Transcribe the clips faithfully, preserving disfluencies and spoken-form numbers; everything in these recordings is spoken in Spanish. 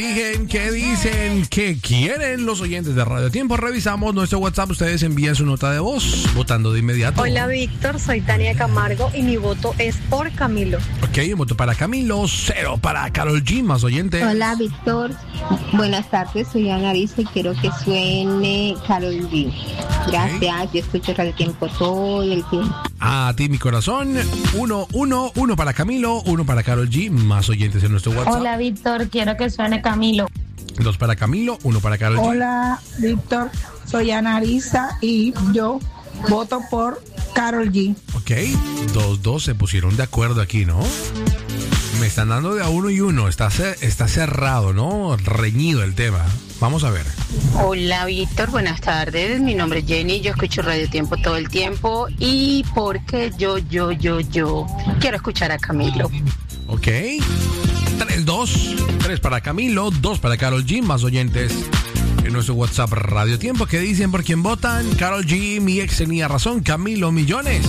Dicen que dicen que quieren los oyentes de Radio Tiempo. Revisamos nuestro WhatsApp. Ustedes envían su nota de voz votando de inmediato. Hola, Víctor. Soy Tania Camargo y mi voto es por Camilo. Ok, un voto para Camilo, cero para Karol G. Más oyentes. Hola, Víctor. Buenas tardes. Soy Ana Arisa y quiero que suene Karol G. Gracias. Okay. Yo escucho Radio Tiempo todo el tiempo. A ti, mi corazón. Uno, uno, uno para Camilo, uno para Karol G. Más oyentes en nuestro WhatsApp. Hola, Víctor. Quiero que suene Camilo. Dos para Camilo, uno para Karol G. Hola, Víctor. Soy Ana Arisa y yo voto por Karol G. Ok, dos, dos se pusieron de acuerdo aquí, ¿no? Me están dando de a uno y uno. Está, está cerrado, ¿no? Reñido el tema. Vamos a ver. Hola, Víctor. Buenas tardes. Mi nombre es Jenny. Yo escucho Radio Tiempo todo el tiempo. Y porque yo, yo, yo, yo quiero escuchar a Camilo. Ok. tres, dos. tres para Camilo, dos para Karol G. Más oyentes en nuestro WhatsApp Radio Tiempo. ¿Qué dicen por quién votan? Karol G, mi ex tenía razón. Camilo, millones.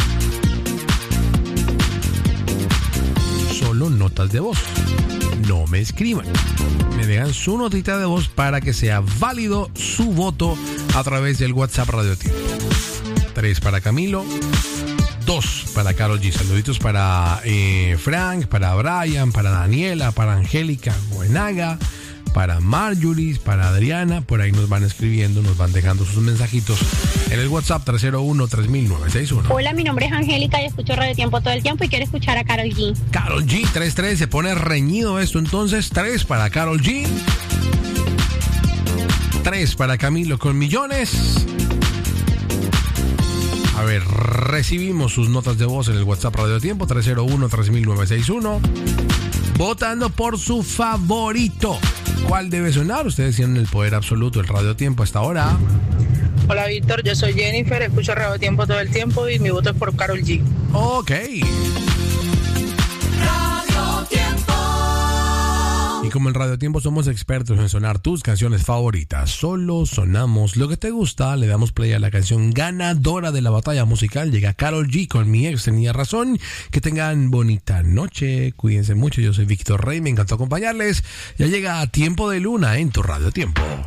Solo notas de voz. No me escriban. Me dejan su notita de voz para que sea válido su voto a través del WhatsApp Radio Tiempo. tres para Camilo, dos para Karol G. Saluditos para eh, Frank, para Brian, para Daniela, para Angélica Buenaga, para Marjorie, para Adriana. Por ahí nos van escribiendo, nos van dejando sus mensajitos en el WhatsApp tres cero uno, tres mil nueve seis uno. Hola, mi nombre es Angélica y escucho Radio Tiempo todo el tiempo y quiero escuchar a Karol G. Karol G, tres tres, se pone reñido esto entonces. tres para Karol G, tres para Camilo con millones. A ver, recibimos sus notas de voz en el WhatsApp Radio Tiempo tres cero uno, tres mil nueve seis uno. Votando por su favorito. ¿Cuál debe sonar? Ustedes tienen el poder absoluto, el Radio Tiempo hasta ahora. Hola, Víctor, yo soy Jennifer, escucho Radio Tiempo todo el tiempo y mi voto es por Karol G. Ok. Radio Tiempo. Y como en Radio Tiempo somos expertos en sonar tus canciones favoritas, solo sonamos lo que te gusta, le damos play a la canción ganadora de la batalla musical. Llega Karol G con Mi Ex Tenía Razón. Que tengan bonita noche, cuídense mucho. Yo soy Víctor Rey, me encantó acompañarles. Ya llega Tiempo de Luna en tu Radio Tiempo.